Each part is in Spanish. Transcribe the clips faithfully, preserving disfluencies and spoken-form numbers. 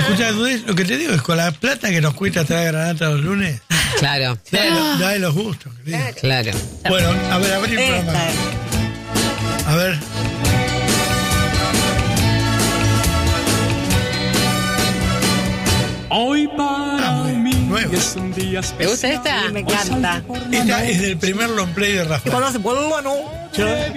Escuchá, lo que te digo es con la plata que nos cuesta traer granata los lunes. Claro. Dale, dale los gustos, querido. Claro. Bueno, a ver, abrí el programa. A ver. Hoy para Ah, muy mí nuevo. es un día ¿Te especial. gusta esta? Sí, me encanta. Esta es del primer long play de Y Rafael. cuando se vuelve la noche.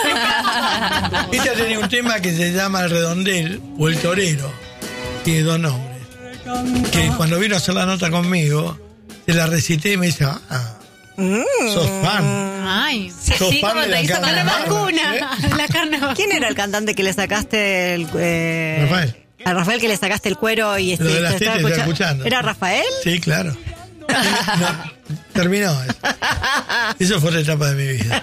Esta tenía un tema que se llama El Redondel o El Torero. Tiene dos nombres. Que cuando vino a hacer la nota conmigo, se la recité y me dice, ah, sos fan. Ay, Sos sí, fan como de te la hizo con carne la vacuna, vacuna. ¿eh? La carne vacuna. ¿Quién era el cantante que le sacaste el... Eh, Rafael. A Rafael que le sacaste el cuero y este, Lo de las te tetas estaba estoy escucha- escuchando. ¿Era Rafael? Sí, claro. No, terminó eso. Eso fue otra etapa de mi vida.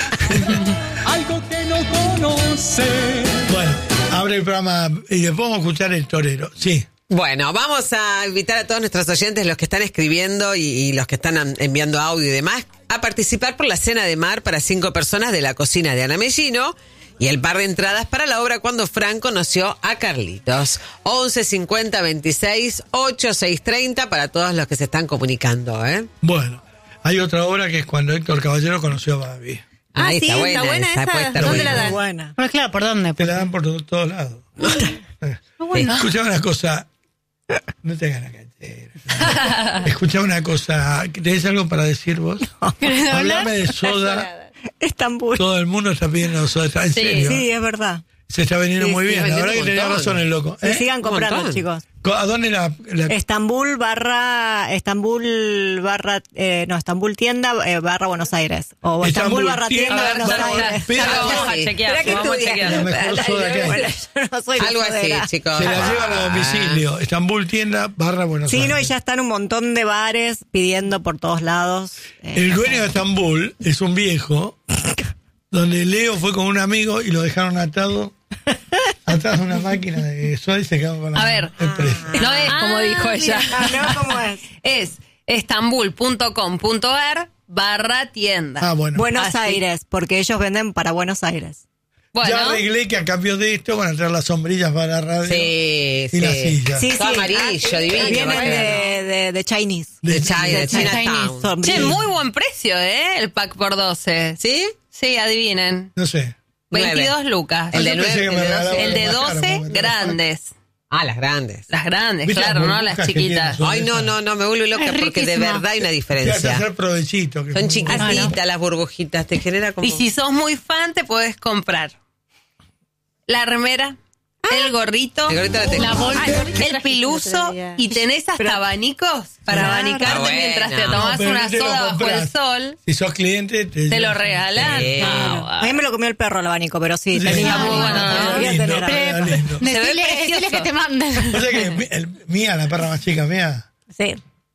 Algo que no conoce. Bueno, abre el programa y después vamos a escuchar El Torero. Sí. Bueno, vamos a invitar a todos nuestros oyentes, los que están escribiendo y, y los que están an- enviando audio y demás, a participar por la cena de mar para cinco personas de la cocina de Ana Mellino y el par de entradas para la obra Cuando Fran conoció a Carlitos. once cincuenta veintiséis ochenta y seis treinta para todos los que se están comunicando, ¿eh? Bueno, hay otra obra que es cuando Héctor Caballero conoció a Babi. Ah, Ahí sí, está está buena, buena esa, esa. puede estar ¿Dónde buena. la dan? Buena. Pues claro, ¿por dónde? Te la dan por to- todos lados. Eh, Bueno. Escuchá una cosa. No te hagas la cachera. Escuchá una cosa. ¿Tenés algo para decir vos? ¿Querés hablar? Hablame de soda. Estambul. Todo el mundo está pidiendo soda. En Sí, serio. Sí, es verdad. Se está vendiendo Sí, muy sí, bien. La vendiendo verdad que un tenía montón. razón el loco. Sí, ¿Eh? sigan Un comprando, montón. chicos. ¿A dónde la, la- Estambul barra, Estambul barra, eh, no, Estambul tienda eh, barra Buenos Aires. O Estambul, Estambul barra tienda tienda Buenos barra- Aires. Espera, Ya lo vamos a sí. chequear. Espera que Vamos a estudia. chequear. La mejor soda que hay. Bueno, yo no soy Algo así, sodera. chicos. Se la llevan a domicilio. Estambul tienda barra Buenos Sí, Aires. no, y ya están un montón de bares pidiendo por todos lados. Eh, El dueño de Estambul es un viejo donde Leo fue con un amigo y lo dejaron atado atrás de una máquina de soda y se quedó con la A ver. empresa. No es como dijo ella. mira, no, ¿cómo es? Es estambul punto com punto ar barra tienda. Ah, bueno. Buenos Así. Aires, porque ellos venden para Buenos Aires. Bueno, Ya arreglé que a cambio de esto van a traer las sombrillas para la radio. Sí, Y sí. las sillas. Sí, Todo sí. amarillo, Ah, divino. Vienen va a quedar. de, de, de Chinese. De China, de de Chinatown. Chinese. Sombrillas. che, muy buen precio, ¿eh? El pack por doce. ¿Sí? Sí, adivinen. No sé. veintidós lucas. El de Yo pensé nueve, que me el de regalaban doce. El de más caro, doce, porque te lo grandes. Ah, las grandes. Las grandes, ¿Viste claro, las ¿no? burbujas Las que tienen? chiquitas. Son Ay, no, esas. no, no, me vuelvo loca Es porque de riquísimo. verdad hay una Te hace diferencia. hacer provechito. que Son es muy- chiquititas las burbujitas, te genera como... Y si sos muy fan, te podés comprar la remera, el gorrito, El gorrito de tela. la bolsa, Ah, el gorrito el trajiste piluso el otro día. y tenés hasta Pero- abanicos para Claro. abanicarte Ah, mientras te bueno. tomás Pero una no te lo soda bajo compras. el sol. Si sos cliente, te, Te lo regalan. Sí. Ah, A mí me lo comió el perro el abanico, pero sí, Sí. tenía Ah, muy bueno, bueno. no, Debería lindo, tener algo. era lindo. Se ve Decile, precioso. decile que te manden. O sea que mi- el- mía, la perra más chica mía, Sí.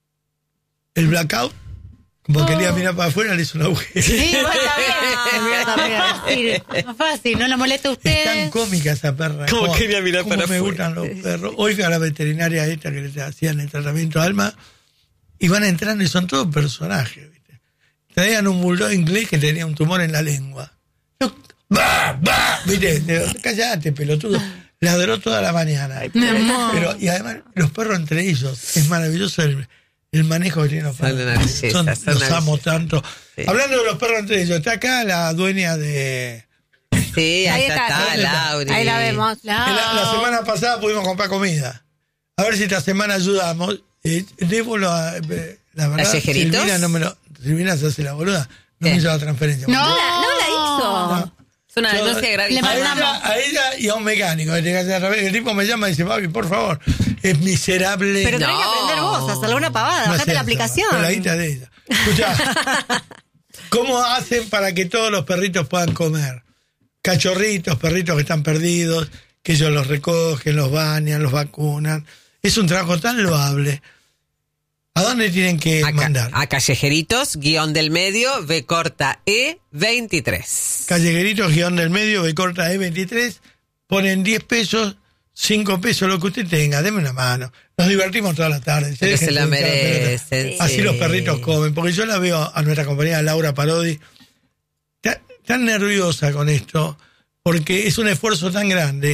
el blackout, como quería mirar para afuera, le hizo un agujero. Sí, El bueno, mío también. fácil, más fácil, no lo moleste a Es tan ustedes. cómica esa perra. ¿Cómo quería mirar cómo para me afuera? gustan los perros. Hoy fui a la veterinaria esta que le hacían el tratamiento a Alma y van entrando y son todos personajes, ¿viste? Traían un bulldog inglés que tenía un tumor en la lengua. Yo, ¡bah, bah! ¿Viste? Le digo, cállate, pelotudo. Ladró toda la mañana. Mi amor. Pero, y además, los perros entre ellos, es maravilloso el, el manejo que tienen los Son perros. una belleza, Son- son los una amo belleza. tanto. Sí. Hablando de los perros entre ellos, está acá la dueña de... Sí, ahí Ahí está, está, está, sí. Lauri. Ahí la vemos. La, la semana pasada pudimos comprar comida. A ver si esta semana ayudamos. Eh, debo la, eh, la verdad, ¿Callejeritos? Silvina no me lo... Silvina se hace la boluda. No ¿Qué? me hizo la transferencia. No, No la hizo. No. Es una Yo- denuncia a, gravísima. Le ella, mandamos. a ella y a un mecánico. que tenga que hacer al revés. El tipo me llama y dice, Babi, por favor, es miserable. Pero tenés No. que aprender vos, hacer alguna pavada. No Bajate sé la hacerlo, aplicación. con la guita de ella. Escuchá, ¿cómo hacen para que todos los perritos puedan comer? Cachorritos, perritos que están perdidos, que ellos los recogen, los bañan, los vacunan. Es un trabajo tan loable. ¿A dónde tienen que A, ca- mandar? a Callejeritos, guión del medio, B corta E veintitrés. Callegueritos, guión del medio, B corta E veintitrés, ponen diez pesos, cinco pesos, lo que usted tenga, deme una mano. Nos divertimos toda la tarde. Porque Dejen se lo de hinchar la pelota. merecen. Así sí. los perritos comen, porque yo la veo a nuestra compañera Laura Parodi tan, tan nerviosa con esto, porque es un esfuerzo tan grande.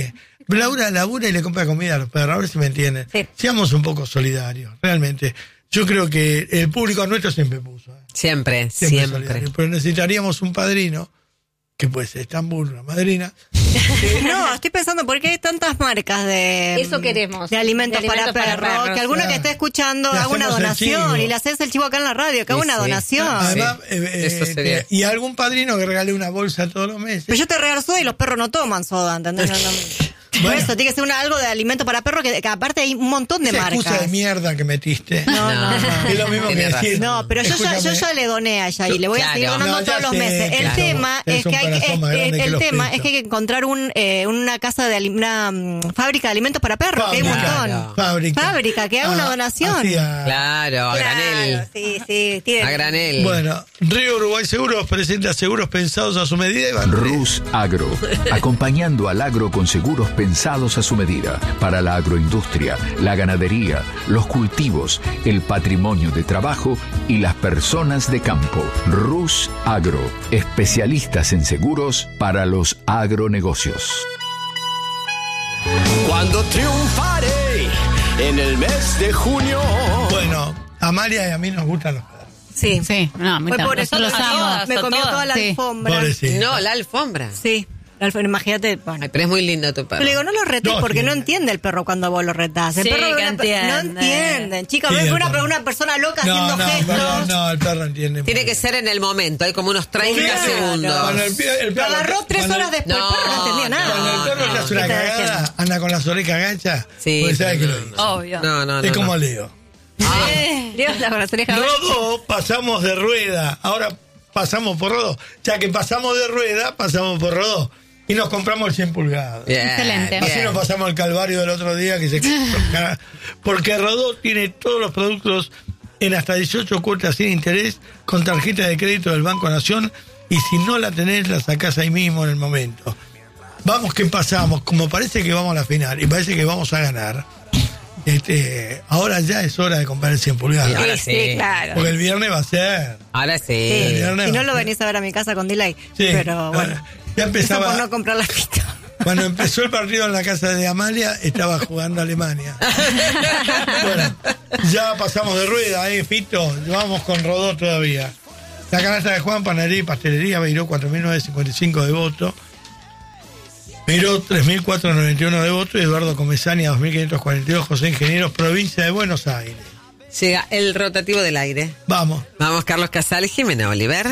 Laura labura y le compra comida a los perros, a ver si me entienden. Sí. Seamos un poco solidarios, realmente. Yo creo que el público nuestro siempre puso. ¿eh? Siempre, Siempre, siempre. solidario. Pero necesitaríamos un padrino, que puede ser Estambul, una madrina. No, estoy pensando, ¿por qué hay tantas marcas de, Eso queremos. de alimentos, De alimentos para, para perros? perros, Que alguno claro. que esté escuchando Le haga una hacemos el donación chivo. y le haces el chivo acá en la radio, que haga Sí, una sí. donación. Además, Sí, eh, eso eh, sería. y algún padrino que regale una bolsa todos los meses. Pero yo te regalo soda y los perros no toman soda, ¿entendés? No, no. Por Bueno. eso, tiene que ser una, algo de alimento para perros, que, que aparte hay un montón de Esa marcas. excusa de mierda que metiste. No, no, no. Es lo mismo que Tiene decir. No, pero yo ya, yo escúchame, ya le doné a ella y le voy a Claro. seguir donando No, ya todos los sé, meses. El claro. tema Tenés es un que hay que, corazón más eh, grande que el los tema pechos. es que hay que encontrar un, eh, una casa de ali- una mm, fábrica de alimentos para perros, que hay un Fábrica. montón. Fábrica. Fábrica, que haga una Ah, donación. así a- Claro, a granel. sí, sí. tiene- A granel. Bueno, Río Uruguay Seguros presenta seguros pensados a su medida y van. Rus Agro, acompañando al agro con seguros pensados a su medida, para la agroindustria, la ganadería, los cultivos, el patrimonio de trabajo y las personas de campo. Rus Agro, especialistas en seguros para los agronegocios. Cuando triunfaré en el mes de junio. Bueno, a Amalia y a mí nos gustan los perros. Sí. Sí, no, a mí Fue también. por eso Los me amo. comió, me a comió todas, toda la sí. alfombra. Pobrecito. No, la alfombra. Sí, la alfombra, imagínate. Bueno. Ay, pero es muy lindo tu Yo perro. le digo, no lo retes No, porque sí. no entiende el perro cuando vos lo retás. El Sí, perro que ve una pe- no entiende. entienden. Chicos, Sí, ven el una, perro. una persona loca No, haciendo no, gestos. no, no, el perro entiende. Tiene que ser en el momento, hay como unos treinta Claro. segundos. Cuando el, pi- el Lo perro. agarró tres cuando el- horas después, No, el perro no entendía nada. Cuando el perro no, le hace una ¿qué está cagada, haciendo? anda con las orejas ganchas. Sí, Pues sabe que no, lo no, dice. Obvio. No, no, no. Es como no. Leo. Dios, la con las orejas. Rodó, pasamos de rueda. Ahora pasamos por Rodó. Ya que pasamos de rueda, pasamos por Rodó. Y nos compramos el cien pulgadas. Bien, Excelente. bien. Así nos pasamos el calvario del otro día que se porque Rodó tiene todos los productos en hasta dieciocho cuotas sin interés con tarjeta de crédito del Banco Nación y si no la tenés la sacás ahí mismo en el momento. Vamos que pasamos, como parece que vamos a la final y parece que vamos a ganar. Este, ahora ya es hora de comprar el cien pulgadas. Ahora Sí, sí. sí, claro. Porque el viernes va a ser. Ahora sí. Sí. viernes Si no va a lo ser. venís a ver a mi casa con delay. Sí. Pero bueno. Ya Eso empezaba. por no comprar la pista. Cuando empezó el partido en la casa de Amalia, estaba jugando Alemania. Bueno, ya pasamos de rueda, ¿eh, Fito? Vamos con Rodó todavía. La canasta de Juan, panadería y pastelería, Beiró cuatro mil novecientos cincuenta y cinco de voto. Beiró tres mil cuatrocientos noventa y uno de voto. Y Eduardo Comesania, dos mil quinientos cuarenta y dos, José Ingenieros, provincia de Buenos Aires. Llega el rotativo del aire. Vamos. Vamos, Carlos Casal, Jimena Oliver.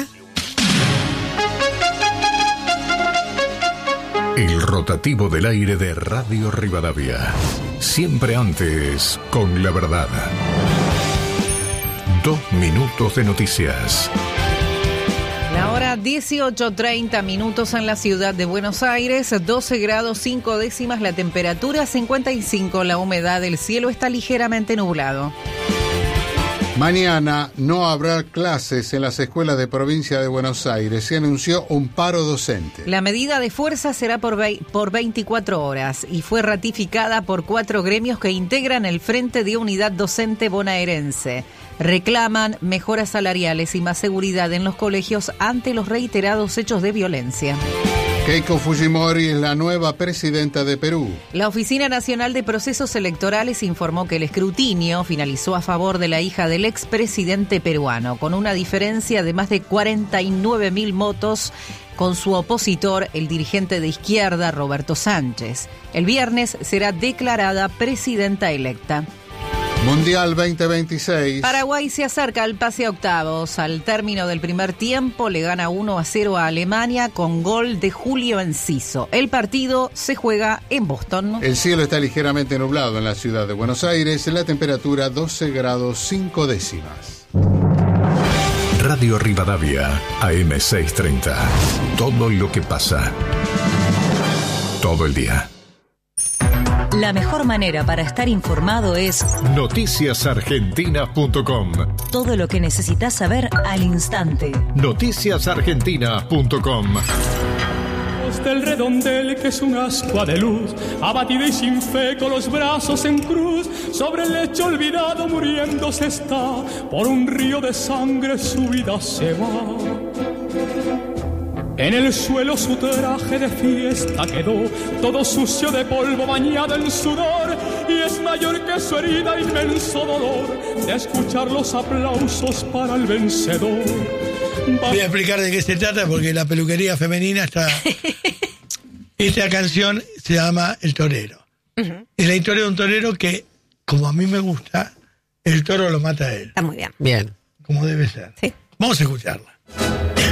El rotativo del aire de Radio Rivadavia. Siempre antes, con la verdad. Dos minutos de noticias. La hora dieciocho treinta minutos en la ciudad de Buenos Aires, doce grados cinco décimas la temperatura, cincuenta y cinco la humedad, el cielo está ligeramente nublado. Mañana no habrá clases en las escuelas de provincia de Buenos Aires. Se anunció un paro docente. La medida de fuerza será por, vei- por veinticuatro horas y fue ratificada por cuatro gremios que integran el Frente de Unidad Docente Bonaerense. Reclaman mejoras salariales y más seguridad en los colegios ante los reiterados hechos de violencia. Keiko Fujimori es la nueva presidenta de Perú. La Oficina Nacional de Procesos Electorales informó que el escrutinio finalizó a favor de la hija del expresidente peruano, con una diferencia de más de cuarenta y nueve mil votos con su opositor, el dirigente de izquierda, Roberto Sánchez. El viernes será declarada presidenta electa. Mundial veinte veintiséis. Paraguay se acerca al pase a octavos. Al término del primer tiempo le gana uno a cero a Alemania con gol de Julio Enciso. El partido se juega en Boston. El cielo está ligeramente nublado en la ciudad de Buenos Aires. La temperatura doce grados cinco décimas. Radio Rivadavia, A M seiscientos treinta. Todo lo que pasa. Todo el día. La mejor manera para estar informado es noticias argentinas punto com. todo lo que necesitas saber al instante. noticias argentinas punto com. Del redondel que es un ascua de luz, abatida y sin fe con los brazos en cruz, sobre el lecho olvidado muriéndose está, por un río de sangre su vida se va. En el suelo su traje de fiesta quedó, todo sucio de polvo, bañado en sudor, y es mayor que su herida, inmenso dolor de escuchar los aplausos para el vencedor. Voy a explicar de qué se trata porque la peluquería femenina está... Esta canción se llama El Torero. Uh-huh. Es la historia de un torero que, como a mí me gusta, el toro lo mata a él. Está muy bien. Bien. Como debe ser. Sí. Vamos a escucharla.